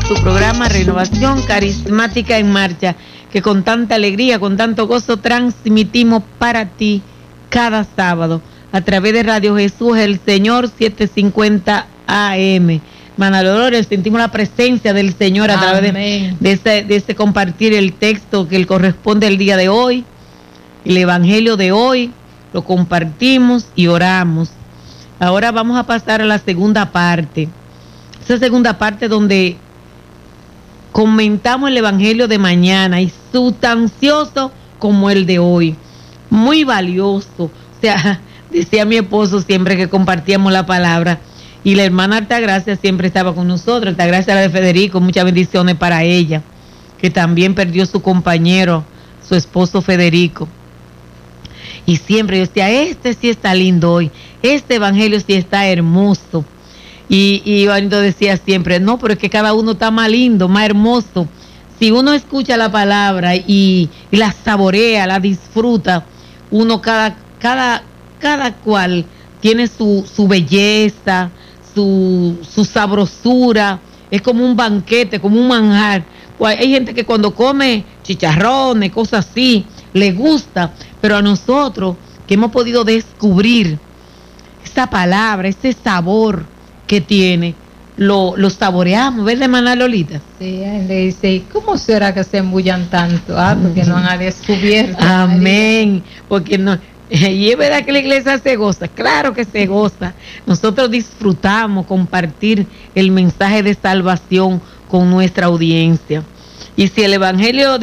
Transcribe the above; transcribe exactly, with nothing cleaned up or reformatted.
su programa Renovación Carismática en Marcha, que con tanta alegría, con tanto gozo transmitimos para ti cada sábado a través de Radio Jesús el Señor setecientos cincuenta A M. Hermana Dolores, sentimos la presencia del Señor a Amén. Través de, de, ese, de ese compartir el texto que le corresponde el día de hoy, el Evangelio de hoy, lo compartimos y oramos. Ahora vamos a pasar a la segunda parte. Esa segunda parte donde comentamos el Evangelio de mañana y sustancioso como el de hoy. Muy valioso. O sea, decía mi esposo siempre que compartíamos la palabra. Y la hermana Altagracia siempre estaba con nosotros. Altagracia era de Federico, muchas bendiciones para ella, que también perdió su compañero, su esposo Federico. Y siempre yo decía, este sí está lindo hoy, este evangelio sí está hermoso. Y, y Juanito decía siempre, no, pero es que cada uno está más lindo, más hermoso. Si uno escucha la palabra y, y la saborea, la disfruta, uno cada, cada, cada cual tiene su, su belleza, su, su sabrosura, es como un banquete, como un manjar. Hay gente que cuando come chicharrones, cosas así, le gusta, pero a nosotros que hemos podido descubrir esa palabra, ese sabor que tiene, lo, lo saboreamos, ¿verdad, hermana Lolita? Sí, él le dice, ¿y cómo será que se embullan tanto? Ah, porque no han descubierto. Amén, porque no... Y es verdad que la iglesia se goza, claro que se goza. Nosotros disfrutamos compartir el mensaje de salvación con nuestra audiencia. Y si el evangelio